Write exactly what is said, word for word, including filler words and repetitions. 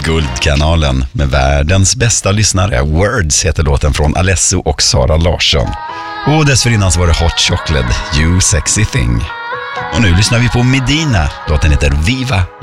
Guldkanalen med världens bästa lyssnare. Words heter låten från Alesso och Sara Larsson. Och dessförinnan så var det Hot Chocolate, You Sexy Thing. Och nu lyssnar vi på Medina. Låten heter Viva